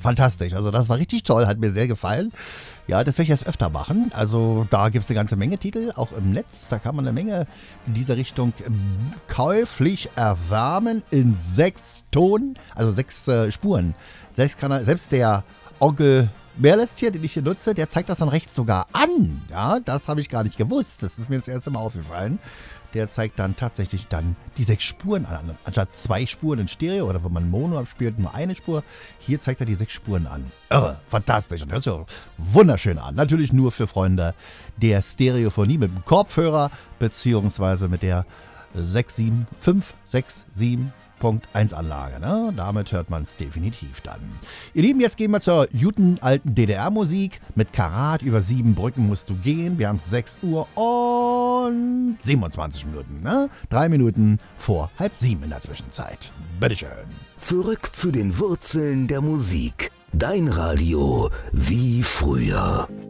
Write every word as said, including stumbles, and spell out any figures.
fantastisch. Also das war richtig toll, hat mir sehr gefallen. Ja, das werde ich jetzt öfter machen. Also da gibt es eine ganze Menge Titel, auch im Netz. Da kann man eine Menge in dieser Richtung käuflich erwärmen in sechs Tonen, also sechs äh, Spuren. Sechs kann er, selbst der Onkel Merlist hier, den ich hier nutze, der zeigt das dann rechts sogar an. Ja, das habe ich gar nicht gewusst. Das ist mir das erste Mal aufgefallen. Der zeigt dann tatsächlich dann die sechs Spuren an. Anstatt zwei Spuren in Stereo oder wenn man Mono abspielt, nur eine Spur. Hier zeigt er die sechs Spuren an. Irre, fantastisch. Und hört sich auch wunderschön an. Natürlich nur für Freunde der Stereophonie mit dem Kopfhörer beziehungsweise mit der sechs sieben fünf sechs sieben Punkt eins Anlage. Ne? Damit hört man es definitiv dann. Ihr Lieben, jetzt gehen wir zur guten alten D D R-Musik. Mit Karat über sieben Brücken musst du gehen. Wir haben sechs Uhr und siebenundzwanzig Minuten. Ne? Drei Minuten vor halb sieben in der Zwischenzeit. Bitteschön. Zurück zu den Wurzeln der Musik. Dein Radio wie früher.